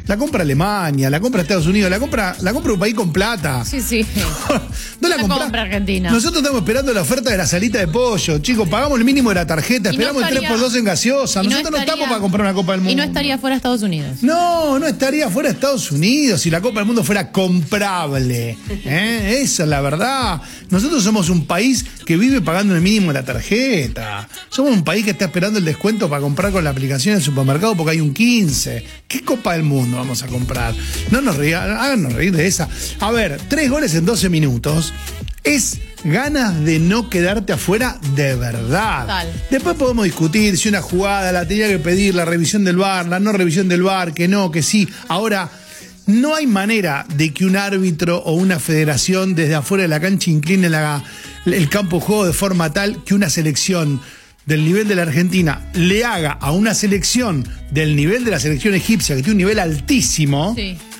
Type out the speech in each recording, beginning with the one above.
La compra Alemania, la compra Estados Unidos, la compra un país con plata. Sí. No la compra Argentina. Nosotros estamos esperando la oferta de la salita de pollo. Chicos, pagamos el mínimo de la tarjeta, esperamos el 3x2 en gaseosa. Nosotros no estamos para comprar una Copa del Mundo. Y no estaría fuera Estados Unidos. No estaría fuera Estados Unidos si la Copa del Mundo fuera comprable. Esa es la verdad. Nosotros somos un país que vive pagando el mínimo de la tarjeta. Somos un país que está esperando el descuento para comprar con la aplicación del supermercado porque hay un 15. ¿Qué Copa del Mundo vamos a comprar? No nos háganos reír de esa. A ver, 3 goles en 12 minutos es ganas de no quedarte afuera de verdad. Total. Después podemos discutir si una jugada la tenía que pedir, la revisión del VAR, la no revisión del VAR, que no, que sí. Ahora, no hay manera de que un árbitro o una federación desde afuera de la cancha incline el campo de juego de forma tal que una selección del nivel de la Argentina le haga a una selección del nivel de la selección egipcia, que tiene un nivel altísimo,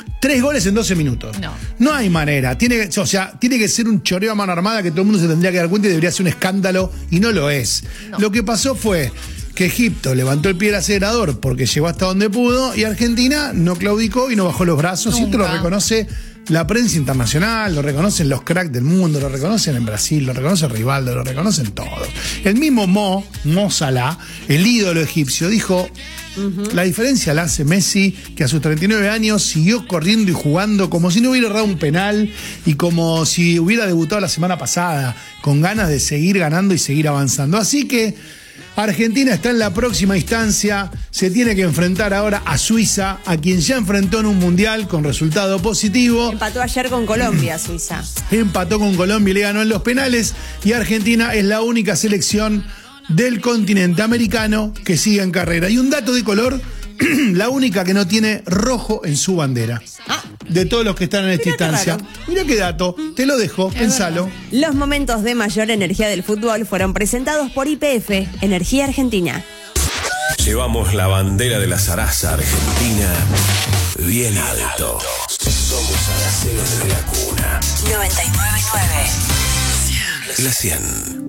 3 goles en 12 minutos. No hay manera. Tiene que ser un choreo a mano armada que todo el mundo se tendría que dar cuenta y debería ser un escándalo, y no lo es. Lo que pasó fue que Egipto levantó el pie del acelerador porque llegó hasta donde pudo y Argentina no claudicó y no bajó los brazos. Y esto lo reconoce la prensa internacional, lo reconocen los cracks del mundo, lo reconocen en Brasil, lo reconoce Rivaldo, lo reconocen todos. El mismo Mo Salah, el ídolo egipcio, dijo: la diferencia la hace Messi, que a sus 39 años siguió corriendo y jugando como si no hubiera dado un penal y como si hubiera debutado la semana pasada, con ganas de seguir ganando y seguir avanzando. Así que Argentina está en la próxima instancia, se tiene que enfrentar ahora a Suiza, a quien ya enfrentó en un mundial con resultado positivo. Empató ayer con Colombia, Suiza. Empató con Colombia y le ganó en los penales, y Argentina es la única selección del continente americano que sigue en carrera. Y un dato de color, la única que no tiene rojo en su bandera. De todos los que están en esta instancia. Mira qué dato, te lo dejo, pensalo. Los momentos de mayor energía del fútbol fueron presentados por YPF, Energía Argentina. Llevamos la bandera de la zaraza argentina bien alto. Somos araceros desde la cuna. 99.9 La 100.